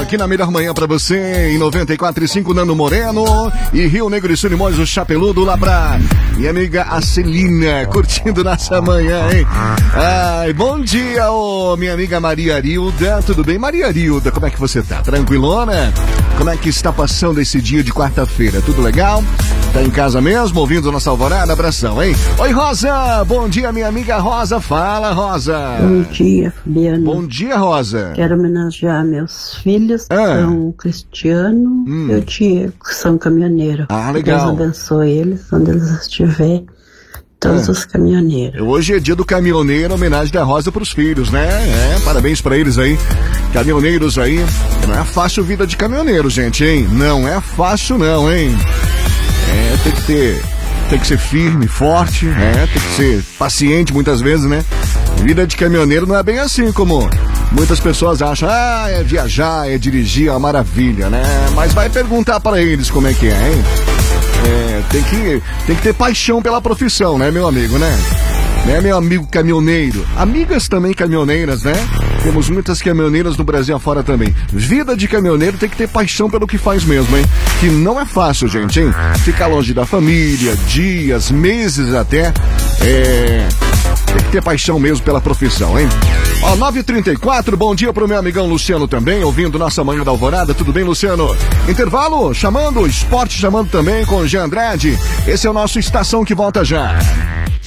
aqui na melhor manhã pra você, em 94.5 Nando Moreno e Rio Negro e Solimões, o Chapeludo, lá pra minha amiga Acelina, curtindo nossa manhã, hein? Ai, bom dia, minha amiga Maria Arilda, tudo bem? Maria Arilda, como é que você tá? Tranquilona? Como é que está passando esse dia de quarta-feira? Tudo legal? Tá em casa mesmo, ouvindo nossa alvorada? Abração, hein? Oi, Rosa! Bom dia, minha amiga Rosa. Fala, Rosa! Bom dia, Fabiano. Bom dia, Rosa. Quero homenagear meus filhos, que são o Cristiano e o Diego, que são caminhoneiros. Ah, legal. Deus abençoe eles, onde eles estiverem, todos os caminhoneiros. Hoje é dia do caminhoneiro, homenagem da Rosa pros filhos, né? Parabéns pra eles aí. Caminhoneiros aí. Não é fácil vida de caminhoneiro, gente, hein? Não é fácil não, hein? Tem que ser firme, forte, tem que ser paciente muitas vezes, né? Vida de caminhoneiro não é bem assim como muitas pessoas acham. É viajar, é dirigir, é uma maravilha, né? Mas vai perguntar para eles como é que é, hein? Tem que ter paixão pela profissão, né, meu amigo, né? Meu amigo caminhoneiro. Amigas também caminhoneiras, né? Temos muitas caminhoneiras no Brasil afora também. Vida de caminhoneiro tem que ter paixão pelo que faz mesmo, hein? Que não é fácil, gente, hein? Ficar longe da família, dias, meses até. Tem que ter paixão mesmo pela profissão, hein? 9h34, bom dia pro meu amigão Luciano também, ouvindo nossa manhã da alvorada. Tudo bem, Luciano? Intervalo, chamando, esporte chamando também com o Jean Andrade. Esse é o nosso Estação que volta já.